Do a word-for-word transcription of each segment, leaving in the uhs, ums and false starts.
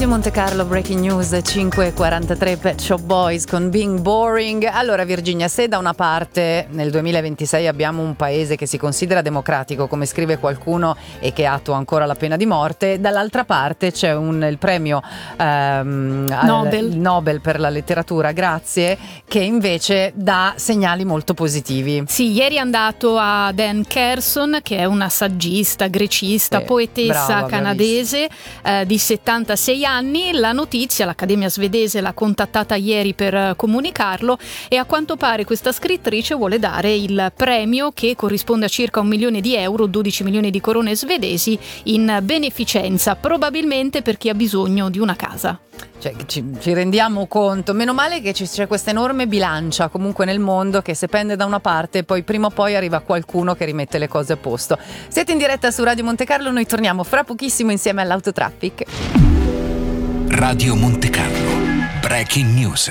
Radio Monte Carlo, breaking news, cinque e quarantatré, Pet Shop Boys con Being Boring. Allora Virginia, se da una parte nel duemilaventisei abbiamo un paese che si considera democratico, come scrive qualcuno, e che attua ancora la pena di morte, dall'altra parte c'è un, il premio ehm, Nobel. Al, Nobel per la letteratura, grazie, che invece dà segnali molto positivi. Sì, ieri è andato a Dan Carson, che è una saggista, grecista, Sì, poetessa brava, canadese eh, di settantasei anni. La notizia, l'Accademia svedese l'ha contattata ieri per eh, comunicarlo, e a quanto pare questa scrittrice vuole dare il premio, che corrisponde a circa un milione di euro, dodici milioni di corone svedesi, in beneficenza, probabilmente per chi ha bisogno di una casa. Cioè, ci, ci rendiamo conto, meno male che ci, c'è questa enorme bilancia comunque nel mondo, che se pende da una parte poi prima o poi arriva qualcuno che rimette le cose a posto. Siete in diretta su Radio Monte Carlo, noi torniamo fra pochissimo insieme all'Autotraffic. Radio Monte Carlo, breaking news.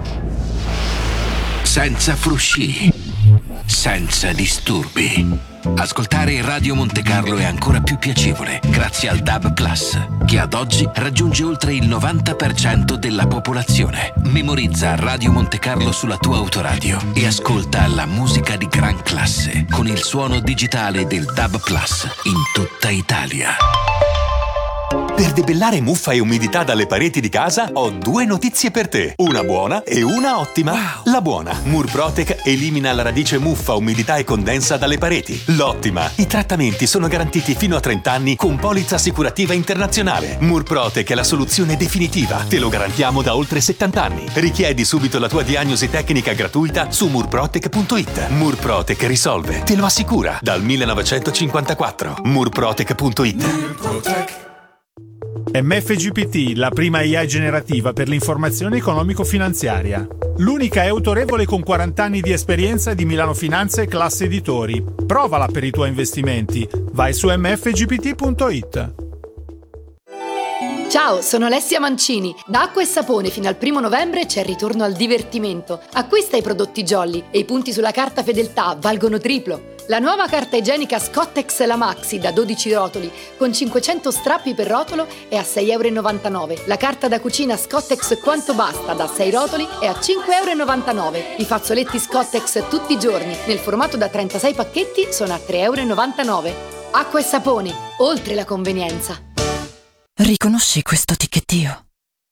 Senza frusci, senza disturbi. Ascoltare Radio Monte Carlo è ancora più piacevole grazie al D A B Plus, che ad oggi raggiunge oltre il novanta per cento della popolazione. Memorizza Radio Monte Carlo sulla tua autoradio e ascolta la musica di gran classe con il suono digitale del D A B Plus in tutta Italia. Per debellare muffa e umidità dalle pareti di casa ho due notizie per te, una buona e una ottima. Wow. La buona: Murprotec elimina la radice muffa, umidità e condensa dalle pareti. L'ottima: i trattamenti sono garantiti fino a trenta anni con polizza assicurativa internazionale. Murprotec è la soluzione definitiva, te lo garantiamo da oltre settanta anni. Richiedi subito la tua diagnosi tecnica gratuita su murprotec punto it. Murprotec risolve, te lo assicura, dal millenovecentocinquantaquattro. murprotec punto it. Murprotec. M F G P T, la prima A I generativa per l'informazione economico-finanziaria. L'unica è autorevole con quaranta anni di esperienza di Milano Finanza e Classe Editori. Provala per i tuoi investimenti. Vai su m f g p t punto it. Ciao, sono Alessia Mancini. Da Acqua e Sapone fino al primo novembre c'è il ritorno al divertimento. Acquista i prodotti Jolly e i punti sulla carta fedeltà valgono triplo. La nuova carta igienica Scottex La Maxi da dodici rotoli con cinquecento strappi per rotolo è a sei e novantanove euro. La carta da cucina Scottex Quanto Basta da sei rotoli è a cinque e novantanove euro. I fazzoletti Scottex tutti i giorni nel formato da trentasei pacchetti sono a tre e novantanove euro. Acqua e Sapone, oltre la convenienza. Riconosci questo ticchettio?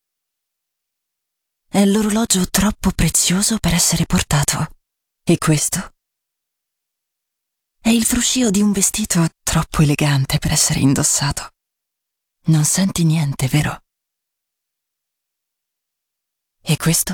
È l'orologio troppo prezioso per essere portato. E questo? È il fruscio di un vestito troppo elegante per essere indossato. Non senti niente, vero? E questo?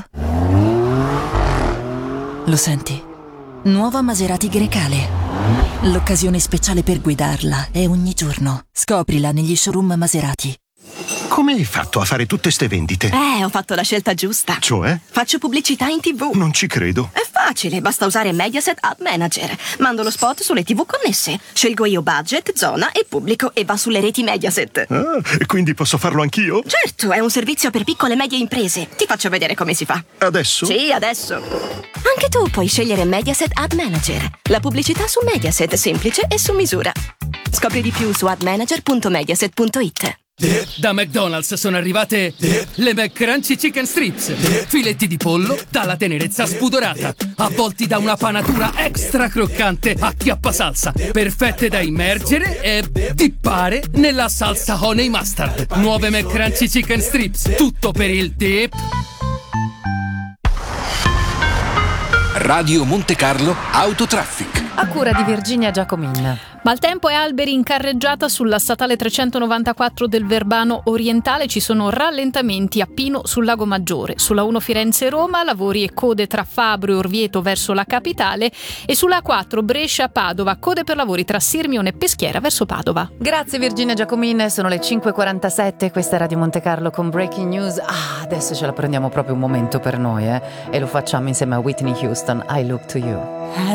Lo senti? Nuova Maserati Grecale. L'occasione speciale per guidarla è ogni giorno. Scoprila negli showroom Maserati. Come hai fatto a fare tutte ste vendite? Eh, ho fatto la scelta giusta. Cioè? Faccio pubblicità in tivù. Non ci credo. È facile, basta usare Mediaset Ad Manager. Mando lo spot sulle tivù connesse. Scelgo io budget, zona e pubblico e va sulle reti Mediaset. Ah, e quindi posso farlo anch'io? Certo, è un servizio per piccole e medie imprese. Ti faccio vedere come si fa. Adesso? Sì, adesso. Anche tu puoi scegliere Mediaset Ad Manager. La pubblicità su Mediaset, semplice e su misura. Scopri di più su ad manager punto mediaset punto it. Da McDonald's sono arrivate le McCrunchy Chicken Strips, filetti di pollo dalla tenerezza spudorata, avvolti da una panatura extra croccante a chiappasalsa, perfette da immergere e dippare nella salsa honey mustard. Nuove McCrunchy Chicken Strips, tutto per il dip. Radio Monte Carlo Autotraffic. A cura di Virginia Giacomin. Maltempo e alberi in carreggiata sulla statale trecentonovantaquattro del Verbano orientale. Ci sono rallentamenti a Pino sul Lago Maggiore. Sulla uno Firenze-Roma lavori e code tra Fabro e Orvieto verso la capitale, e sulla quattro Brescia-Padova code per lavori tra Sirmione e Peschiera verso Padova. Grazie Virginia Giacomin, sono le cinque e quarantasette, questa è Radio Monte Carlo con Breaking News. Ah, adesso ce la prendiamo proprio un momento per noi, eh? E lo facciamo insieme a Whitney Houston, I Look to You.